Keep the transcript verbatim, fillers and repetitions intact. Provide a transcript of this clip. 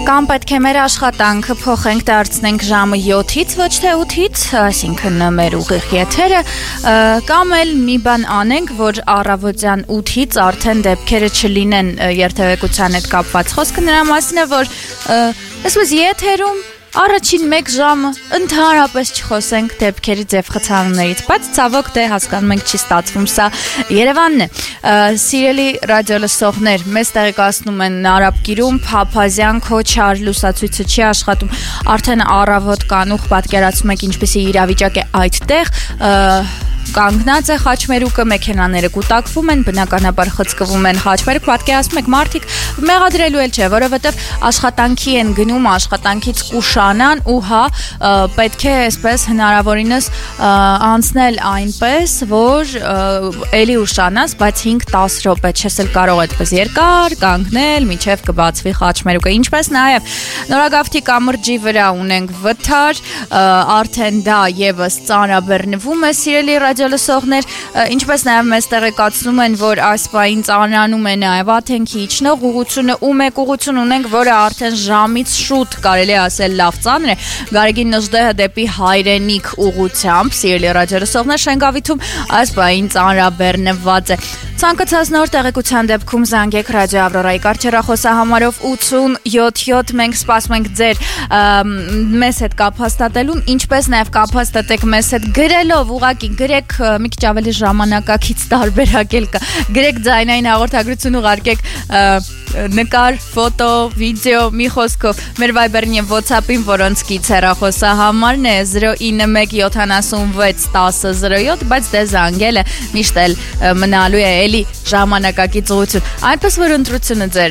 Կամ պետք է մեր աշխատանքը փոխենք, դարձնենք ժամը յոթից ոչ թե ութից, այսինքն մեր ուղիղ եթերը, կամ էլ մի բան անենք, որ առավոտյան ութից արդեն դեպքերը չլինեն երթևեկության հետ կապված։ Խոսքը նրա մասին է, որ այսպես եթերում առաջին մեկ ժամը ընդհանրապես չխոսենք դեպքերի ձև խցանումներից, բայց ցավոք դե հասկանում ենք չի ստացվում, սա Երևանն է։ Սիրելի ռադիո լսողներ, մեզ տեղեկացնում են Արաբկիրում Փափազյան քոչար լուսացույցը չի աշխատում, արդեն առավոտ կանուխ պատկերացնում եք ինչպեսի իրավիճակ է այդտեղ, կանգնած է խաչմերուկը, մեքենաները կուտակվում են, բնականաբար խցկվում են խաչմերուկ, պատկերացնում եք մարդիկ մեղադրելու էլ չէ, որովհետև աշխատանքի են գնում, աշխատանքից կուշանան ու հա պետք է այսպես հնարավորինս անցնել այնպես, որ էլի ուշանաս, բայց հինգ-տասը րոպե չես էլ կարող այդպես երկար կանգնել, մինչև կբացվի խաչմերուկը, ինչպես նաև Նորագավթի կամրջի վրա ունենք վթար, արդեն դա եւս ծանրաբեռնվում է, սիրելի լսողներ, ինչպես նաև մեզ տեղեկացնում են, որ այս պահին ծանրանում է նաև Աթենքի իջնող ուղղությունը ու մեկ ուղղություն ունենք, որը արդեն ժամից շուտ կարելի ասել լավ ծանր է, Գարեգին Նժդեհը դեպի Հայրենիք ուղղությամբ, սիրելի ռադիոլսողներ, Շենգավիթում այս պահին ծանրաբեռնված է։ Ցանկացած նոր տեղեկության դեպքում զանգեք ռադիո Ավրորայի կարճեռախոսահամարով ութ յոթ յոթ, մենք սպասում ենք ձեր մեզ հետ կապ հաստատելուն, ինչպես նաև կապ հաստատեք մեզ հետ գրելով, ուղղակի գրեք մի քիչ ավելի ժամանակակից տարբերակել կա, գրեք ձայնային հաղորդագրություն ուղարկեք նկար, ֆոտո, վիդեո, մի խոսքով մեր Viber-ին եւ WhatsApp-ին, որոնց կից հեռախոսահամարն է զրո ինը մեկ յոթանասունվեց տասը զրո յոթ, բայց դե զանգելը միշտ էլ մնալու է էլի ժամանակակից ուղղություն։ Այնպես որ ընտրությունը ձեր։